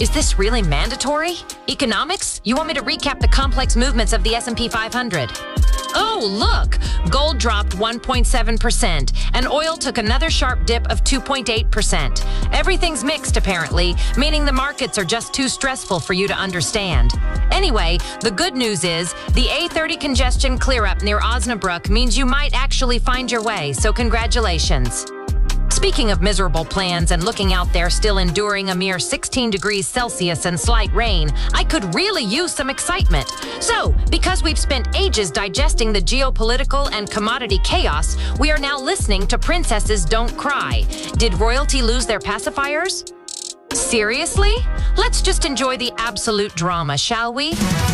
Is this really mandatory? Economics? You want me to recap the complex movements of the S&P 500? Oh, look! Gold dropped 1.7%, and oil took another sharp dip of 2.8%. Everything's mixed, apparently, meaning the markets are just too stressful for you to understand. Anyway, the good news is the A30 congestion clear-up near Osnabrück means you might actually find your way, so congratulations. Speaking of miserable plans and looking out there still enduring a mere 16 degrees Celsius and slight rain, I could really use some excitement. So, because we've spent ages digesting the geopolitical and commodity chaos, we are now listening to Princesses Don't Cry. Did royalty lose their pacifiers? Seriously? Let's just enjoy the absolute drama, shall we?